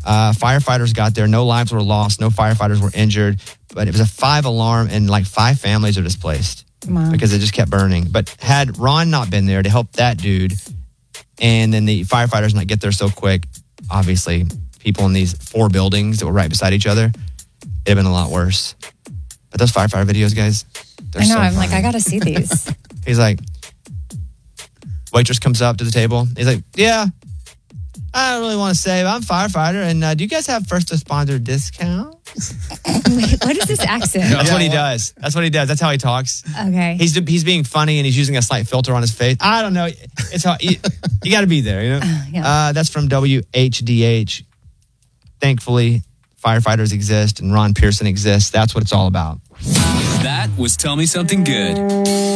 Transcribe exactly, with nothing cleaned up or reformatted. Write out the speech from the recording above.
Uh, firefighters got there. No lives were lost. No firefighters were injured. But it was a five alarm and like five families are displaced Wow. because it just kept burning. But had Ron not been there to help that dude and then the firefighters not get there so quick, obviously people in these four buildings that were right beside each other, it'd have been a lot worse. But those firefighter videos, guys, they're I know. so I'm funny. like, I got to see these. He's like, waitress comes up to the table. He's like, yeah, I don't really want to say, but I'm a firefighter. And uh, do you guys have first responder discount? Wait, what is this accent? That's what he does. That's what he does. That's how he talks. Okay. He's he's being funny and he's using a slight filter on his face. I don't know. It's how you, you got to be there. You know. Uh, yeah. Uh, that's from W H D H. Thankfully, firefighters exist and Ron Pearson exists. That's what it's all about. That was Tell Me Something Good.